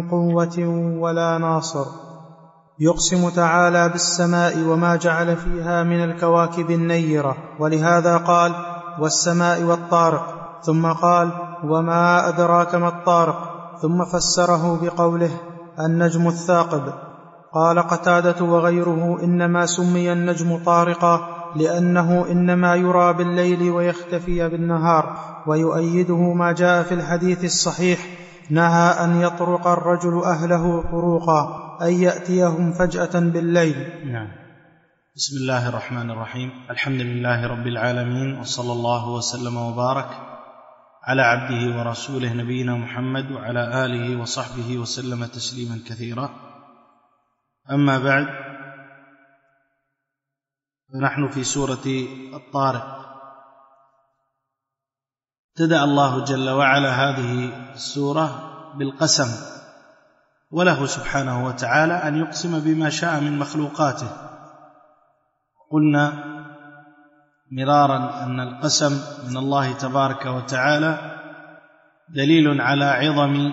قوة ولا ناصر. يقسم تعالى بالسماء وما جعل فيها من الكواكب النيرة، ولهذا قال والسماء والطارق، ثم قال وما أدراك ما الطارق، ثم فسره بقوله النجم الثاقب. قال قتادة وغيره إنما سمي النجم طارقا لأنه إنما يرى بالليل ويختفي بالنهار، ويؤيده ما جاء في الحديث الصحيح نهى أن يطرق الرجل أهله طروقا، أن يأتيهم فجأة بالليل. نعم. بسم الله الرحمن الرحيم. الحمد لله رب العالمين، وصلى الله وسلم وبارك على عبده ورسوله نبينا محمد وعلى آله وصحبه وسلم تسليما كثيرا. أما بعد، فنحن في سورة الطارق. ابتدأ الله جل وعلا هذه السورة بالقسم، وله سبحانه وتعالى أن يقسم بما شاء من مخلوقاته. قلنا مرارا أن القسم من الله تبارك وتعالى دليل على عظم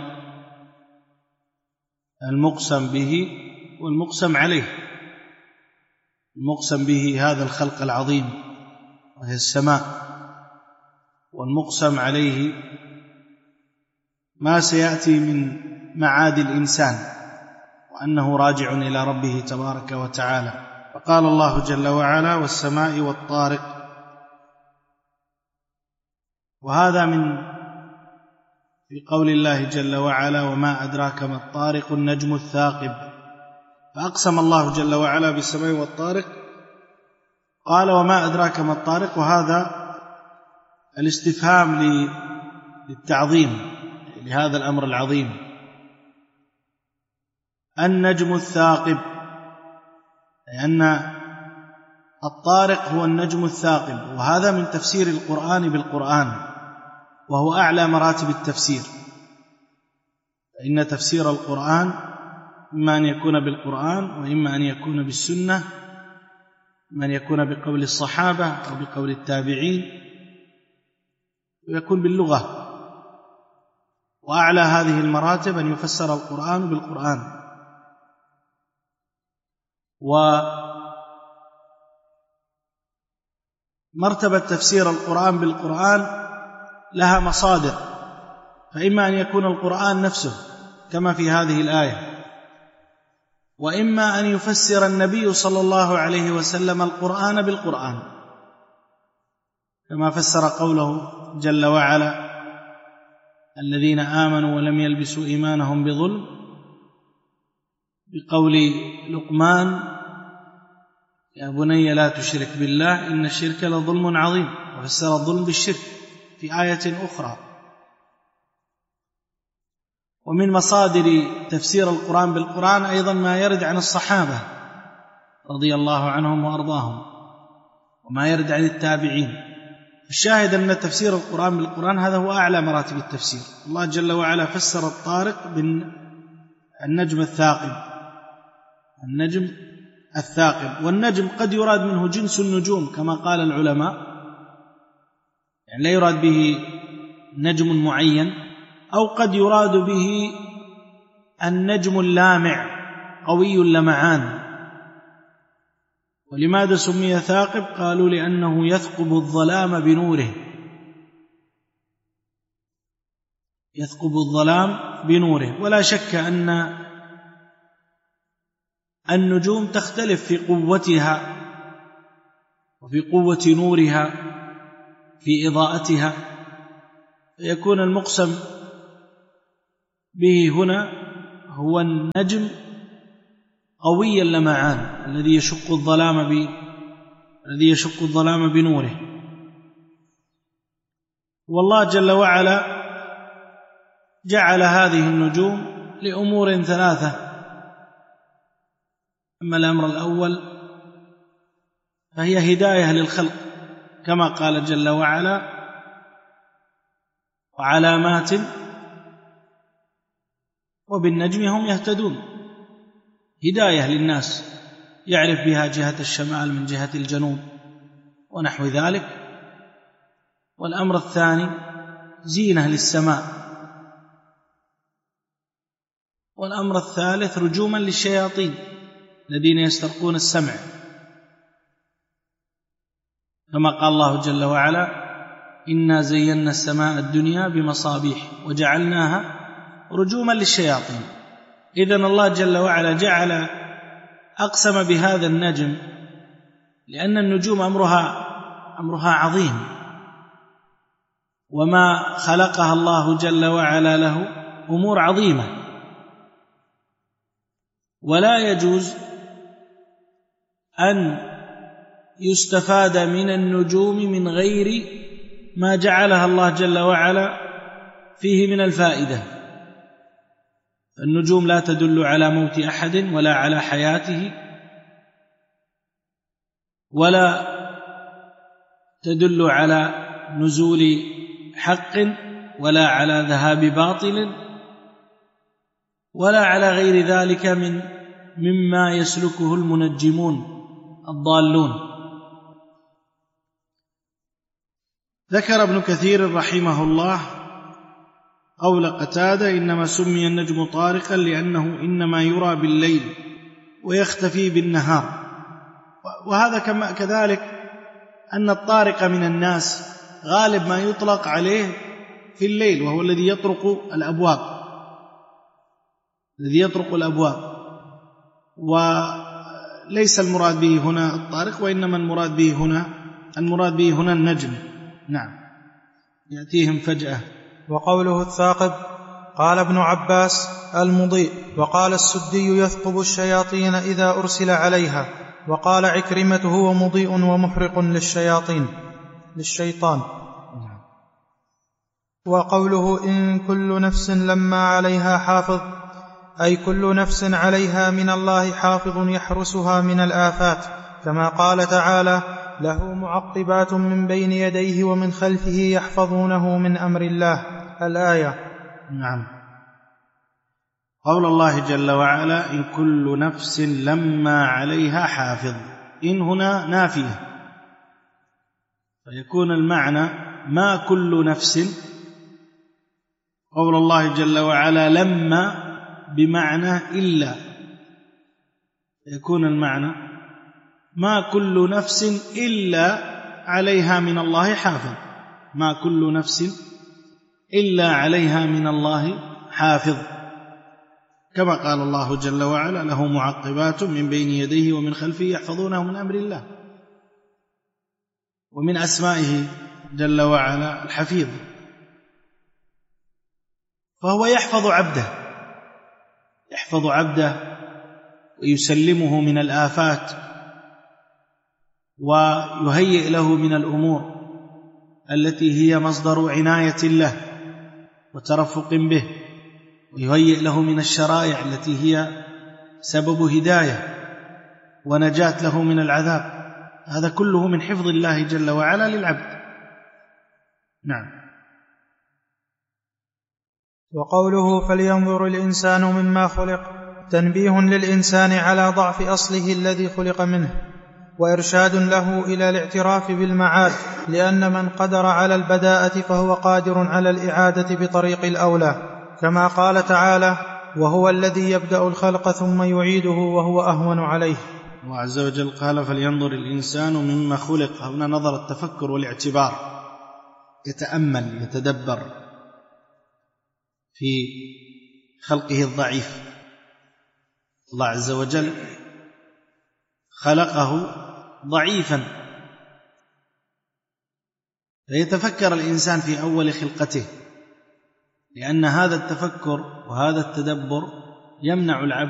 المقسم به والمقسم عليه. المقسم به هذا الخلق العظيم وهي السماء، والمقسم عليه ما سيأتي من معاد الإنسان وأنه راجع إلى ربه تبارك وتعالى. فقال الله جل وعلا والسماء والطارق، وهذا من في قول الله جل وعلا وما أدراك ما الطارق النجم الثاقب. فأقسم الله جل وعلا بالسماء والطارق، قال وما أدراك ما الطارق، وهذا الاستفهام للتعظيم لهذا الأمر العظيم. النجم الثاقب، لأن الطارق هو النجم الثاقب، وهذا من تفسير القرآن بالقرآن، وهو أعلى مراتب التفسير. فإن تفسير القرآن إما أن يكون بالقرآن، وإما أن يكون بالسنة، إما أن يكون بقول الصحابة أو بقول التابعين، ويكون باللغة. وأعلى هذه المراتب أن يفسر القرآن بالقرآن. ومرتبة تفسير القرآن بالقرآن لها مصادر، فإما أن يكون القرآن نفسه كما في هذه الآية، وإما أن يفسر النبي صلى الله عليه وسلم القرآن بالقرآن، كما فسر قوله جل وعلا الذين آمنوا ولم يلبسوا إيمانهم بظلم، بقول لقمان يا بني لا تشرك بالله إن الشرك لظلم عظيم، وفسر الظلم بالشرك في آية أخرى. ومن مصادر تفسير القرآن بالقرآن أيضا ما يرد عن الصحابة رضي الله عنهم وأرضاهم، وما يرد عن التابعين. الشاهد أن تفسير القرآن بالقرآن هذا هو أعلى مراتب التفسير. الله جل وعلا فسر الطارق بالنجم الثاقب، النجم الثاقب. والنجم قد يراد منه جنس النجوم كما قال العلماء، يعني لا يراد به نجم معين، أو قد يراد به النجم اللامع قوي اللمعان. ولماذا سمي ثاقب؟ قالوا لأنه يثقب الظلام بنوره، يثقب الظلام بنوره. ولا شك أن النجوم تختلف في قوتها وفي قوة نورها في إضاءتها، فيكون المقسم به هنا هو النجم قوي اللمعان الذي يشق الظلام بنوره. والله جل وعلا جعل هذه النجوم لأمور ثلاثة. أما الأمر الأول فهي هداية للخلق، كما قال جل وعلا وعلامات وبالنجم هم يهتدون، هداية للناس يعرف بها جهة الشمال من جهة الجنوب ونحو ذلك. والأمر الثاني زينة للسماء، والأمر الثالث رجوما للشياطين الذين يسترقون السمع، كما قال الله جل وعلا: إنا زينا السماء الدنيا بمصابيح وجعلناها رجوما للشياطين. إذن الله جل وعلا أقسم بهذا النجم لأن النجوم أمرها عظيم، وما خلقها الله جل وعلا له أمور عظيمة، ولا يجوز أن يستفاد من النجوم من غير ما جعلها الله جل وعلا فيه من الفائدة. النجوم لا تدل على موت أحد ولا على حياته، ولا تدل على نزول حق ولا على ذهاب باطل ولا على غير ذلك مما يسلكه المنجمون الضالون. ذكر ابن كثير رحمه الله قول قتادة: إنما سمي النجم طارقا لأنه إنما يرى بالليل ويختفي بالنهار. وهذا كذلك أن الطارق من الناس غالب ما يطلق عليه في الليل، وهو الذي يطرق الأبواب، وليس المراد به هنا الطارق، وإنما المراد به هنا النجم. نعم، يأتيهم فجأة. وقوله الثاقب قال ابن عباس: المضيء. وقال السدي: يثقب الشياطين إذا أرسل عليها. وقال عكرمة: هو مضيء ومحرق للشيطان. وقوله: إن كل نفس لما عليها حافظ، أي كل نفس عليها من الله حافظ يحرسها من الآفات، كما قال تعالى: له معقبات من بين يديه ومن خلفه يحفظونه من أمر الله، الآية. نعم. قول الله جل وعلا: إن كل نفس لما عليها حافظ، إن هنا نافية، فيكون المعنى ما كل نفس. قول الله جل وعلا لما بمعنى إلا، يكون المعنى ما كل نفس إلا عليها من الله حافظ، ما كل نفس إلا عليها من الله حافظ، كما قال الله جل وعلا: له معقبات من بين يديه ومن خلفه يحفظونه من أمر الله. ومن أسمائه جل وعلا الحفيظ، فهو يحفظ عبده ويسلمه من الآفات، ويهيئ له من الأمور التي هي مصدر عناية له وترفق به، ويهيئ له من الشرائع التي هي سبب هداية ونجاة له من العذاب. هذا كله من حفظ الله جل وعلا للعبد. نعم. وقوله: فلينظر الإنسان مما خلق، تنبيه للإنسان على ضعف أصله الذي خلق منه، وإرشاد له إلى الاعتراف بالمعاد، لأن من قدر على البداءة فهو قادر على الإعادة بطريق الأولى، كما قال تعالى: وهو الذي يبدأ الخلق ثم يعيده وهو أهون عليه. الله عز وجل قال: فلينظر الإنسان مما خلق. هنا نظر التفكر والاعتبار، يتأمل يتدبر في خلقه الضعيف. الله عز وجل خلقه ضعيفا، فيتفكر الإنسان في أول خلقته، لأن هذا التفكر وهذا التدبر يمنع العبد